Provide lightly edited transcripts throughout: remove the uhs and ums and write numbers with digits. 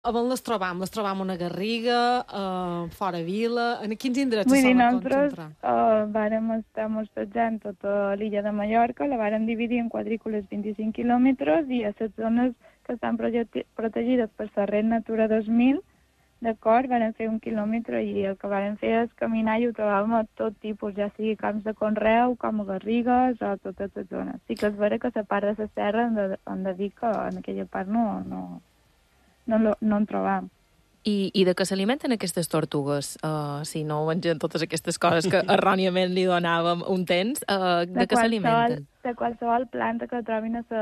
On les trobam? Les trobam a una Garriga, fora vila? En quins indrets se Vull dir, solen nosaltres concentrar? vàrem estar mostrejant tota l'illa de Mallorca, la vàrem dividir en quadrícules 25 quilòmetres i a les zones que estan protegides per la Red Natura 2000, d'acord, vàrem fer 1 quilòmetre i el que vàrem fer és caminar i ho trobàvem a tot tipus, ja sigui camps de conreu, com a garrigues o totes les zones. Sí que és vera que la part de la serra hem de dir que en aquella part no en trobam. I de què s'alimenten aquestes tortugues? Si no mengen totes aquestes coses que erròniament li donàvem un temps, de què s'alimenten? De qualsevol planta que trobin a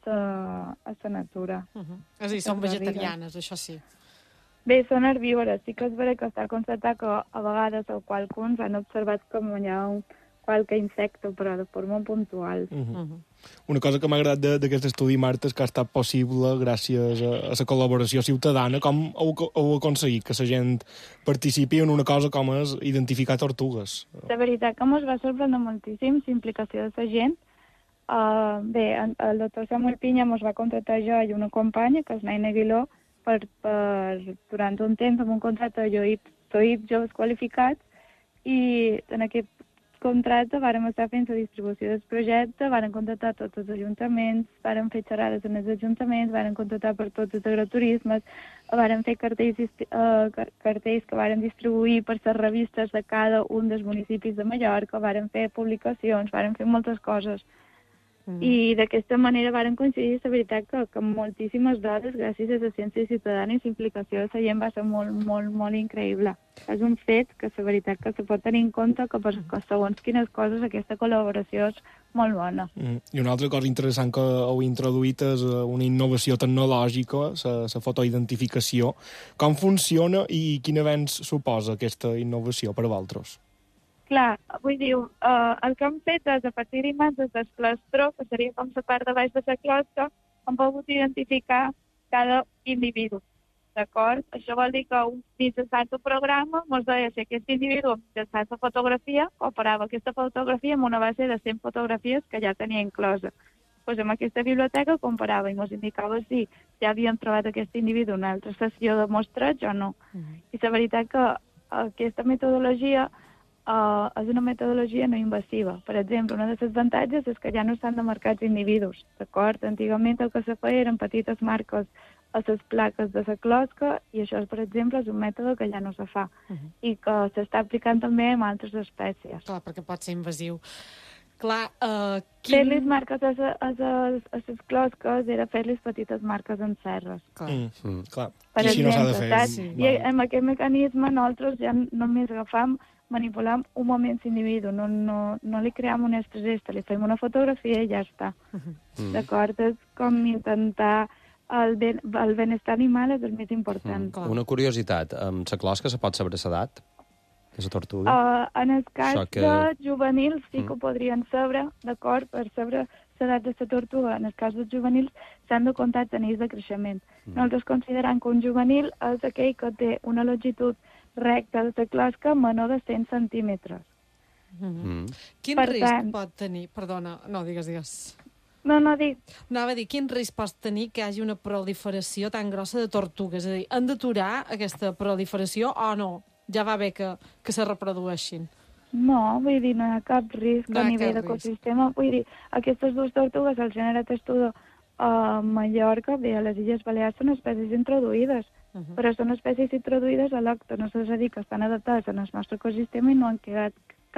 la natura. És a dir, són vegetarianes, això sí. Bé, són herbívores. Sí que és vera que està constatat que a vegades o qualcuns han observat com hi ha qualque insecte, però de forma puntual. Una cosa que m'ha agradat d'aquest estudi, Marta, és que ha estat possible gràcies a la col·laboració ciutadana. Com heu aconseguit que la gent participi en una cosa com és identificar tortugues? La veritat que ens va sorprendre moltíssim la implicació de la gent. Bé, el doctor Samuel Pinya ens va contractar jo i una companya, que és Naina Aguiló, per durant un temps amb un contracte de joves qualificats, i en aquest contracte vàrem estar fent la distribució del projecte, vàrem contractar tots els ajuntaments, vàrem fer xerrades en els ajuntaments, vàrem contractar per tots els agroturismes, vàrem fer cartells que vàrem distribuir per les revistes de cada un dels municipis de Mallorca, vàrem fer publicacions, vàrem fer moltes coses. I d'aquesta manera vàrem coincidir, la veritat, que moltíssimes dades, gràcies a la ciència ciutadana i la implicació de la gent, va ser molt, molt, molt increïble. És un fet que la veritat que se pot tenir en compte que per segons quines coses aquesta col·laboració és molt bona. I una altra cosa interessant que heu introduït és una innovació tecnològica, la fotoidentificació. Com funciona i quin avenç suposa aquesta innovació per a vosaltres? Clar, vull dir, el que hem fet és, a partir d'imatges del plastró, que seria com la part de baix de la closca, hem pogut identificar cada individu, d'acord? Això vol dir que mitjançant el programa ens deia si aquest individu, mitjançant la fotografia, comparava aquesta fotografia amb una base de 100 fotografies que ja tenia inclosa. Doncs amb aquesta biblioteca comparava i ens indicava si ja havien trobat aquest individu en una altra sessió de mostreig o no. I la veritat que aquesta metodologia és una metodologia no invasiva. Per exemple, una de les avantatges és que ja no s'han de marcar els individus, d'acord? Antigament el que se feia eren petites marques a les plaques de la closca i això, per exemple, és un mètode que ja no se fa i que s'està aplicant també amb altres espècies. Clar, perquè pot ser invasiu. Clar, fer-les marques a les closques era fer-les petites marques en serres. Clar. Per Així no s'ha de exemple, fer. saps? I amb aquest mecanisme nosaltres ja només agafam, manipulam un moment l'individu, no li cream una estresta, li fem una fotografia i ja està. D'acord? És com intentar el benestar animal és el més important. Una curiositat, amb la closca se pot saber l'edat de la tortuga? En el cas de juvenils sí que ho podrien saber, d'acord, per saber l'edat de la tortuga. En el cas dels juvenils s'han de comptar els anells de creixement. Nosaltres considerem que un juvenil és aquell que té una longitud recta de la closca menor de 100 centímetres. Quin risc pot tenir? Perdona, no, digues. No, dic. Anava a dir, quin risc pot tenir que hi hagi una proliferació tan grossa de tortugues? És a dir, han d'aturar aquesta proliferació o no? Ja va bé que se reprodueixin. No, vull dir, no hi ha cap risc a nivell d'ecosistema. Vull dir, aquestes dues tortugues, el gènere testudo a Mallorca, bé, a les Illes Balears són espècies introduïdes, però són espècies introduïdes al·lòctones, és a dir, que estan adaptades al nostre ecosistema i no han quedat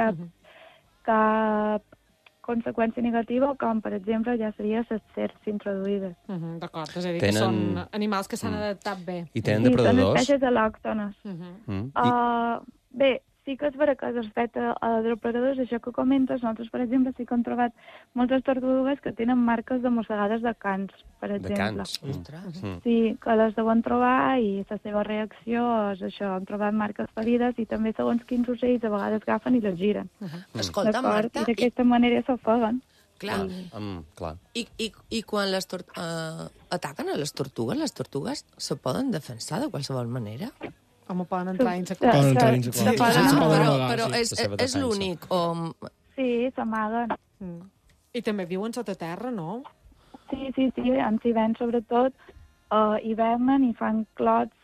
cap conseqüència negativa, com per exemple ja seria les serps introduïdes. D'acord, és a dir, que són animals que s'han adaptat bé. I tenen depredadors? Són espècies al·lòctones. Bé, sí que és vera que respecte a depredadors, això que comentes, nosaltres, per exemple, sí que hem trobat moltes tortugues que tenen marques de mossegades de cans, per exemple. De cans? Sí, que les deuen trobar i la seva reacció és això, han trobat marques ferides i també segons quins ocells a vegades agafen i les giren. Escolta, Marta... I d'aquesta manera s'ofeguen. Clar. I quan ataquen a les tortugues se poden defensar de qualsevol manera? Home, poden entrar dins la closca. Però és l'únic. Sí, s'amaguen. I també viuen sota terra, no? Sí, en Civent, sobretot, hivernen i fan clots